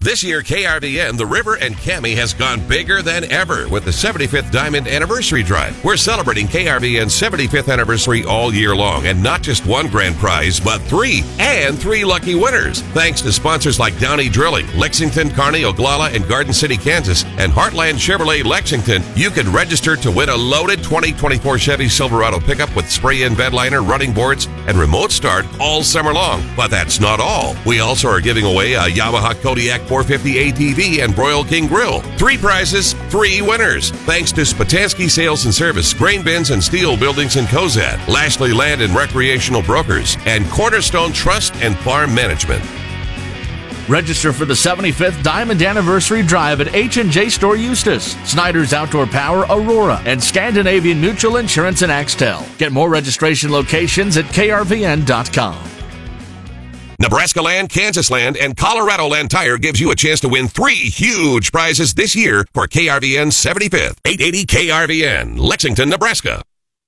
This year, KRVN, The River, and Cami has gone bigger than ever with the 75th Diamond Anniversary Drive. We're celebrating KRVN's 75th anniversary all year long, and not just one grand prize, but three lucky winners. Thanks to sponsors like Downey Drilling, Lexington, Kearney, Oglala, and Garden City, Kansas, and Heartland Chevrolet Lexington, you can register to win a loaded 2024 Chevy Silverado pickup with spray-in bed liner, running boards, and remote start all summer long. But that's not all. We also are giving away a Yamaha Kodiak 450 ATV and Broil King Grill. 3 prizes, 3 winners. Thanks to Spatansky Sales and Service, Grain Bins and Steel Buildings in Cozad, Lashley Land and Recreational Brokers, and Cornerstone Trust and Farm Management. Register for the 75th Diamond Anniversary Drive at H&J Store Eustis, Snyder's Outdoor Power Aurora, and Scandinavian Mutual Insurance in Axtell. Get more registration locations at krvn.com. Nebraska Land, Kansas Land, and Colorado Land Tire gives you a chance to win 3 huge prizes this year for KRVN's 75th. 880 KRVN, Lexington, Nebraska.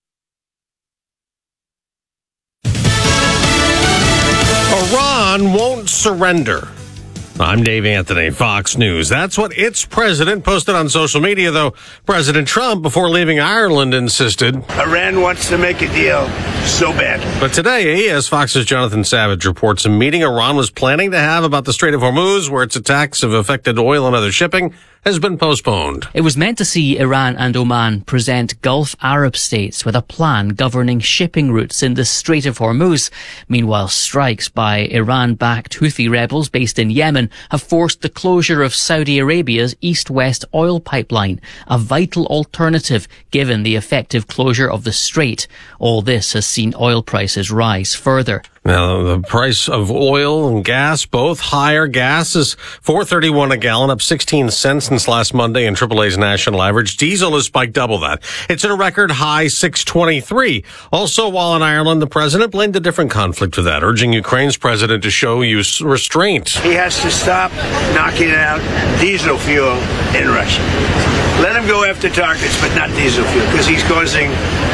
Iran won't surrender. I'm Dave Anthony, Fox News. That's what its president posted on social media, though President Trump, before leaving Ireland, insisted Iran wants to make a deal so bad. But today, as Fox's Jonathan Savage reports, a meeting Iran was planning to have about the Strait of Hormuz, where its attacks have affected oil and other shipping, has been postponed. It was meant to see Iran and Oman present Gulf Arab states with a plan governing shipping routes in the Strait of Hormuz. Meanwhile, strikes by Iran-backed Houthi rebels based in Yemen have forced the closure of Saudi Arabia's east-west oil pipeline, a vital alternative given the effective closure of the strait. All this has seen oil prices rise further. Now, the price of oil and gas, both higher. Gas is $4.31 a gallon, up 16 cents since last Monday in AAA's national average. Diesel has spiked double that. It's at a record high $6.23. Also, while in Ireland, the president blamed a different conflict for that, urging Ukraine's president to show restraint. He has to stop knocking out diesel fuel in Russia. Let him go after targets, but not diesel fuel, because he's causing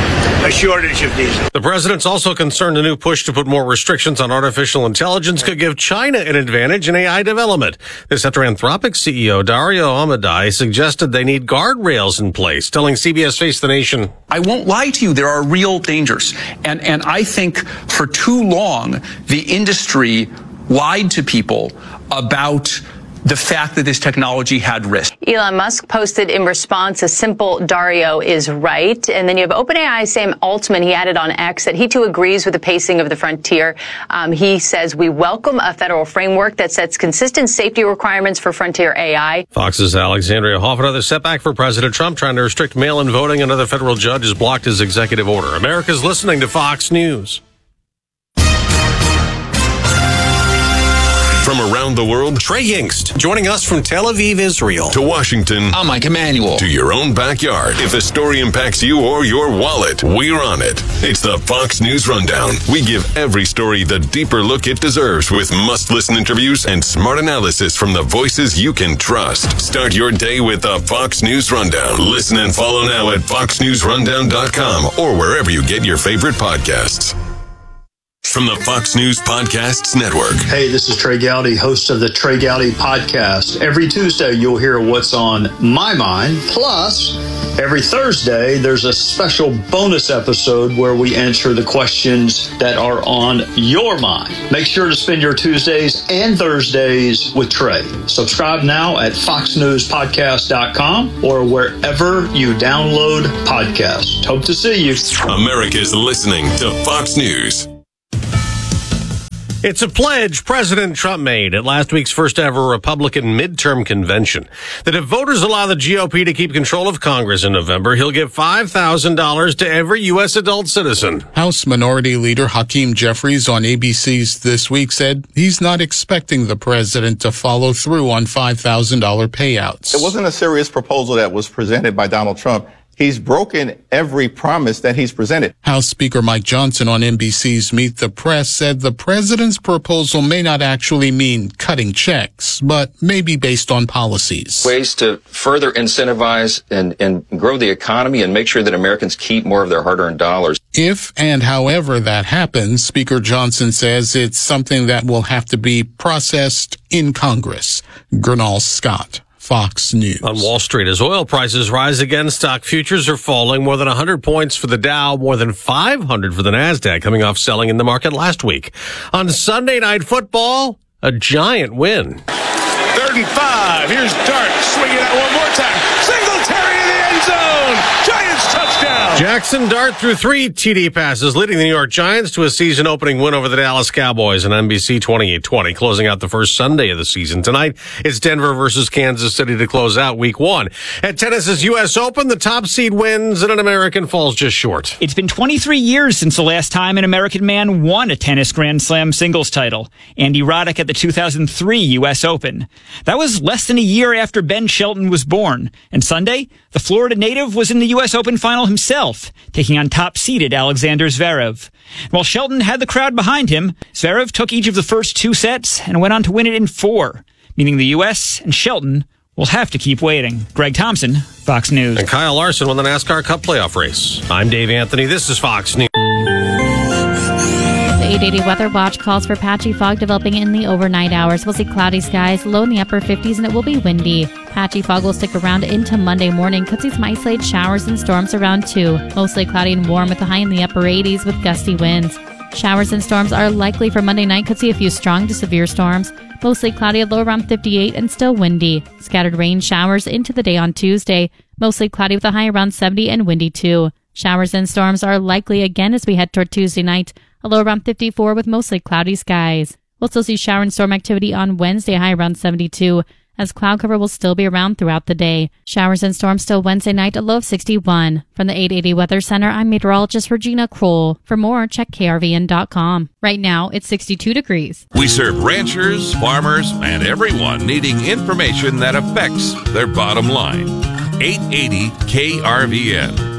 a shortage of diesel. The president's also concerned a new push to put more restrictions on artificial intelligence could give China an advantage in AI development. This after Anthropic CEO Dario Amodei suggested they need guardrails in place, telling CBS Face the Nation, I won't lie to you, there are real dangers. And I think for too long, the industry lied to people about the fact that this technology had risk. Elon Musk posted in response a simple Dario is right. And then you have OpenAI Sam Altman. He added on X that he too agrees with the pacing of the frontier. He says we welcome a federal framework that sets consistent safety requirements for frontier AI. Fox's Alexandria Hoff. Another setback for President Trump trying to restrict mail-in voting. Another federal judge has blocked his executive order. America's listening to Fox News. From around the world, Trey Yingst joining us from Tel Aviv, Israel. To Washington. I'm Mike Emanuel. To your own backyard. If a story impacts you or your wallet, we're on it. It's the Fox News Rundown. We give every story the deeper look it deserves with must-listen interviews and smart analysis from the voices you can trust. Start your day with the Fox News Rundown. Listen and follow now at foxnewsrundown.com or wherever you get your favorite podcasts. From the Fox News Podcasts Network. Hey, this is Trey Gowdy, host of the Trey Gowdy Podcast. Every Tuesday, you'll hear what's on my mind. Plus, every Thursday, there's a special bonus episode where we answer the questions that are on your mind. Make sure to spend your Tuesdays and Thursdays with Trey. Subscribe now at foxnewspodcast.com or wherever you download podcasts. Hope to see you. America's listening to Fox News. It's a pledge President Trump made at last week's first ever Republican midterm convention that if voters allow the GOP to keep control of Congress in November, he'll give $5,000 to every U.S. adult citizen. House Minority Leader Hakeem Jeffries on ABC's This Week said he's not expecting the president to follow through on $5,000 payouts. It wasn't a serious proposal that was presented by Donald Trump. He's broken every promise that he's presented. House Speaker Mike Johnson on NBC's Meet the Press said the president's proposal may not actually mean cutting checks, but may be based on policies. Ways to further incentivize and grow the economy and make sure that Americans keep more of their hard-earned dollars. If and however that happens, Speaker Johnson says it's something that will have to be processed in Congress. Gernal Scott, Fox News. On Wall Street, as oil prices rise again, stock futures are falling more than 100 points for the Dow, more than 500 for the NASDAQ, coming off selling in the market last week. On Sunday Night Football, a giant win. 3rd and 5. Here's Dart swinging out one more time. Singletary in the end zone. Giants touchdown. Jackson Dart threw 3 TD passes, leading the New York Giants to a season-opening win over the Dallas Cowboys on NBC 28-20, closing out the first Sunday of the season. Tonight, it's Denver versus Kansas City to close out Week 1. At tennis's U.S. Open, the top seed wins and an American falls just short. It's been 23 years since the last time an American man won a tennis Grand Slam singles title. Andy Roddick at the 2003 U.S. Open. That was less than a year after Ben Shelton was born. And Sunday, the Florida native was in the U.S. Open final himself, taking on top-seeded Alexander Zverev. While Shelton had the crowd behind him, Zverev took each of the first 2 sets and went on to win it in 4, meaning the U.S. and Shelton will have to keep waiting. Greg Thompson, Fox News. And Kyle Larson won the NASCAR Cup playoff race. I'm Dave Anthony. This is Fox News. The 880 Weather Watch calls for patchy fog developing in the overnight hours. We'll see cloudy skies, low in the upper 50s, and it will be windy. Patchy fog will stick around into Monday morning. Could see some isolated showers and storms around 2. Mostly cloudy and warm with a high in the upper 80s with gusty winds. Showers and storms are likely for Monday night. Could see a few strong to severe storms. Mostly cloudy at low around 58 and still windy. Scattered rain showers into the day on Tuesday. Mostly cloudy with a high around 70 and windy too. Showers and storms are likely again as we head toward Tuesday night. A low around 54 with mostly cloudy skies. We'll still see shower and storm activity on Wednesday, high around 72, as cloud cover will still be around throughout the day. Showers and storms still Wednesday night, a low of 61. From the 880 Weather Center, I'm meteorologist Regina Kroll. For more, check krvn.com. Right now, it's 62 degrees. We serve ranchers, farmers, and everyone needing information that affects their bottom line. 880 KRVN.